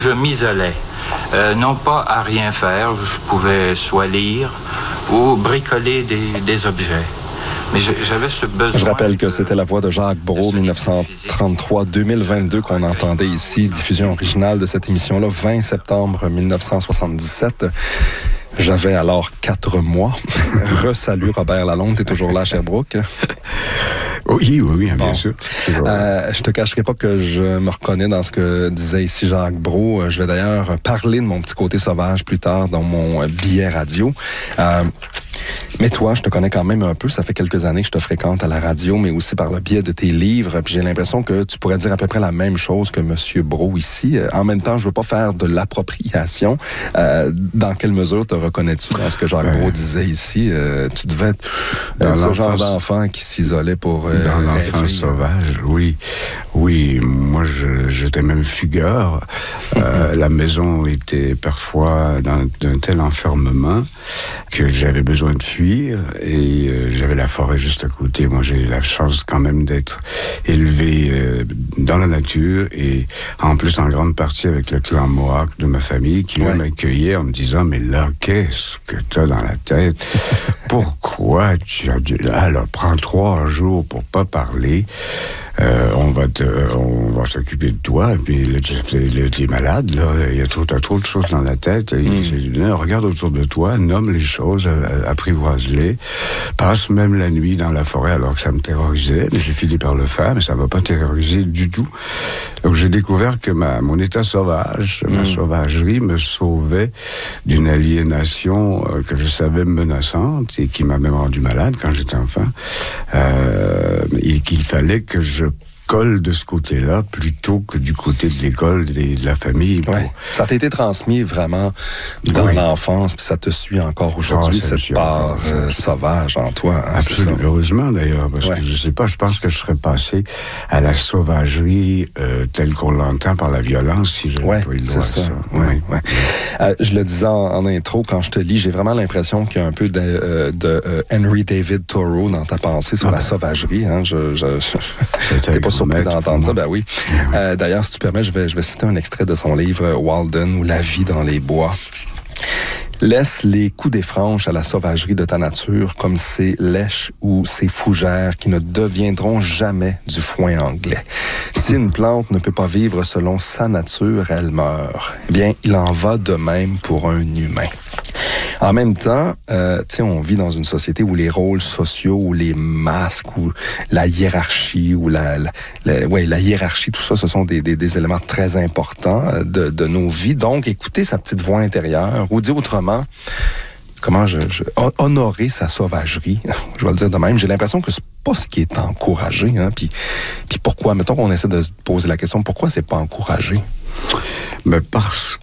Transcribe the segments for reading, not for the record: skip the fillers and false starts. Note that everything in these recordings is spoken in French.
Je m'isolais, non pas à rien faire, je pouvais soit lire ou bricoler des objets. Mais j'avais ce besoin... Je rappelle que c'était la voix de Jacques Brault, 1933-2022, qu'on entendait ici, diffusion originale de cette émission-là, 20 septembre 1977. J'avais alors 4 mois. Re-salut Robert Lalonde, t'es toujours là à Sherbrooke? Oui, bien sûr. Je te cacherai pas que je me reconnais dans ce que disait ici Jacques Brault. Je vais d'ailleurs parler de mon petit côté sauvage plus tard dans mon billet radio. Mais toi, je te connais quand même un peu. Ça fait quelques années que je te fréquente à la radio, mais aussi par le biais de tes livres. Puis j'ai l'impression que tu pourrais dire à peu près la même chose que M. Brault ici. En même temps, je veux pas faire de l'appropriation. Dans quelle mesure te reconnais-tu dans ce que Jacques Brault disait ici? Tu devais être ce genre d'enfant qui s'isolait pour dans l'enfant sauvage, oui. Oui, moi, j'étais même fugueur. La maison était parfois d'un tel enfermement que j'avais besoin de fuir et j'avais la forêt juste à côté. Moi, j'ai eu la chance quand même d'être élevé dans la nature et en plus en grande partie avec le clan Mohawk de ma famille qui m'accueillait en me disant « Mais là, qu'est-ce que t'as dans la tête? Pourquoi tu as dit là? Alors, prends 3 jours pour pas parler. On va s'occuper de toi, et puis là, tu es malade, là, t'as trop de choses dans la tête, regarde autour de toi, nomme les choses, apprivoise-les, passe même la nuit dans la forêt, alors que ça me terrorisait, mais j'ai fini par le faire, mais ça m'a pas terrorisé du tout. Donc j'ai découvert que mon état sauvage, ma sauvagerie me sauvait d'une aliénation que je savais menaçante, et qui m'a même rendu malade quand j'étais enfant, et qu'il fallait que je colle de ce côté-là plutôt que du côté de l'école et de la famille. Ouais. Ça t'a été transmis vraiment dans l'enfance, puis ça te suit encore aujourd'hui, cette part sauvage en toi. Hein, absolument. Heureusement d'ailleurs, parce que je sais pas, je pense que je serais passé à la sauvagerie telle qu'on l'entend par la violence si j'avais pas eu le droit à ça. Je le disais en intro, quand je te lis, j'ai vraiment l'impression qu'il y a un peu de Henry David Thoreau dans ta pensée sur la sauvagerie. Hein. T'es pas surpris d'entendre ça, ben oui. D'ailleurs, si tu permets, je vais citer un extrait de son livre Walden ou La vie dans les bois. Laisse les coups des franches à la sauvagerie de ta nature, comme ces lèches ou ces fougères qui ne deviendront jamais du foin anglais. Si une plante ne peut pas vivre selon sa nature, elle meurt. Eh bien, il en va de même pour un humain. En même temps, on vit dans une société où les rôles sociaux, ou les masques, ou la hiérarchie, ou la hiérarchie, tout ça, ce sont des éléments très importants de nos vies. Donc, écouter sa petite voix intérieure, ou dire autrement, comment honorer sa sauvagerie, je vais le dire de même, j'ai l'impression que c'est pas ce qui est encouragé. Hein, puis pourquoi? Mettons qu'on essaie de se poser la question, pourquoi c'est pas encouragé? Ben parce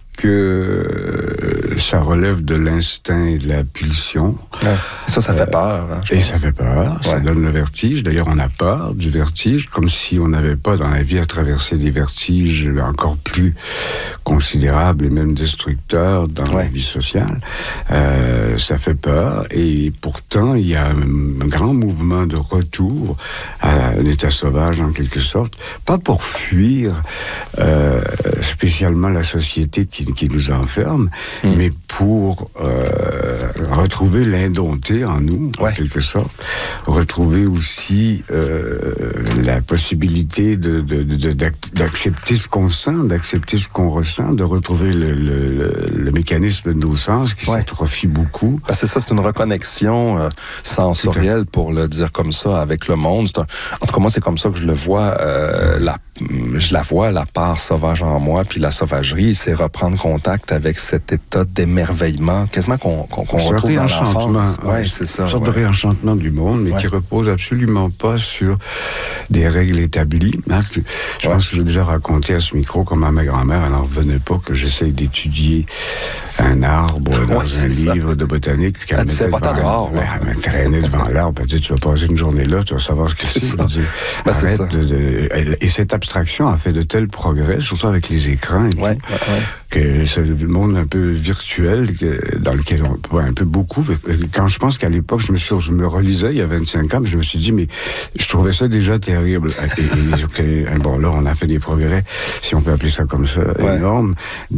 que ça relève de l'instinct et de la pulsion. Ouais. Ça fait peur. Hein, et ça fait peur, ça donne le vertige. D'ailleurs, on a peur du vertige, comme si on n'avait pas dans la vie à traverser des vertiges encore plus considérables et même destructeurs dans la vie sociale. Ça fait peur, et pourtant, il y a un grand mouvement de retour à un état sauvage, en quelque sorte. Pas pour fuir spécialement la société qui nous enferme, mais pour retrouver l'indompté en nous, en quelque sorte. Retrouver aussi la possibilité d'accepter ce qu'on sent, d'accepter ce qu'on ressent, de retrouver le mécanisme de nos sens qui s'atrophie beaucoup. Parce que ça, c'est une reconnexion sensorielle, pour le dire comme ça, avec le monde. En tout cas, moi, c'est comme ça que je le vois. Je la vois, la part sauvage en moi, puis la sauvagerie, c'est reprendre contact avec cet état d'émerveillement, quasiment qu'on retrouve dans l'enfance. C'est ça. Une sorte de réenchantement du monde, mais qui repose absolument pas sur des règles établies. Je pense que j'ai déjà raconté à ce micro comment ma grand-mère, elle n'en revenait pas que j'essaye d'étudier un arbre dans un livre de botanique. Elle disait pas dehors. Elle me traînait devant l'arbre. Elle dit, tu vas passer une journée là, tu vas savoir ce que c'est. Et cette abstraction a fait de tels progrès, surtout avec les écrans et tout. que c'est le monde un peu virtuel dans lequel on voit un peu beaucoup. Quand je pense qu'à l'époque, je me relisais il y a 25 ans, mais je me suis dit, mais je trouvais ça déjà terrible. Et bon, là, on a fait des progrès, si on peut appeler ça comme ça, énormes.